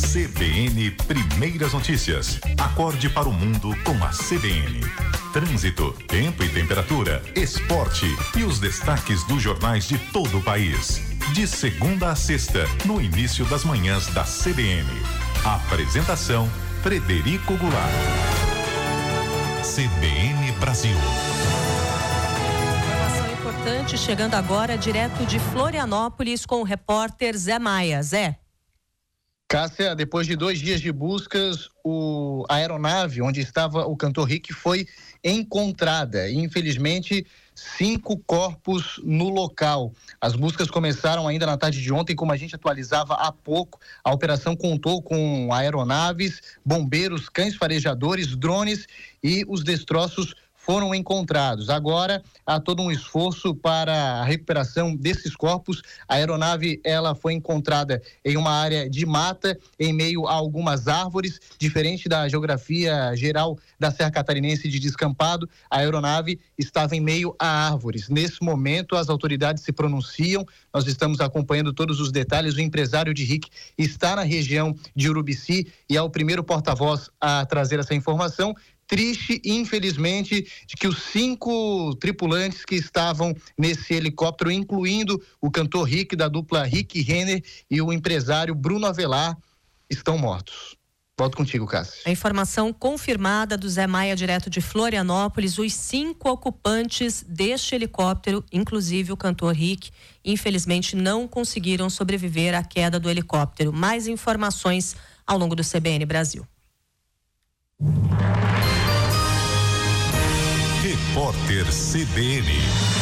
CBN Primeiras Notícias. Acorde para o mundo com a CBN. Trânsito, tempo e temperatura, esporte e os destaques dos jornais de todo o país. De segunda a sexta, no início das manhãs da CBN. Apresentação: Frederico Goulart. CBN Brasil. Informação importante chegando agora direto de Florianópolis com o repórter Zé Maia. Zé. Cássia, depois de 2 dias de buscas, a aeronave onde estava o cantor Rick foi encontrada. E, infelizmente, 5 corpos no local. As buscas começaram ainda na tarde de ontem, como a gente atualizava há pouco. A operação contou com aeronaves, bombeiros, cães farejadores, drones e os destroços foram encontrados. Agora há todo um esforço para a recuperação desses corpos. A aeronave, ela foi encontrada em uma área de mata, em meio a algumas árvores, diferente da geografia geral da Serra Catarinense de descampado. A aeronave estava em meio a árvores. Nesse momento, as autoridades se pronunciam. Nós estamos acompanhando todos os detalhes. O empresário de Rick está na região de Urubici e é o primeiro porta-voz a trazer essa informação. Triste, infelizmente, de que os 5 tripulantes que estavam nesse helicóptero, incluindo o cantor Rick, da dupla Rick Renner, e o empresário Bruno Avelar, estão mortos. Volto contigo, Cássio. A informação confirmada do Zé Maia, direto de Florianópolis: os 5 ocupantes deste helicóptero, inclusive o cantor Rick, infelizmente não conseguiram sobreviver à queda do helicóptero. Mais informações ao longo do CBN Brasil. Repórter CBN.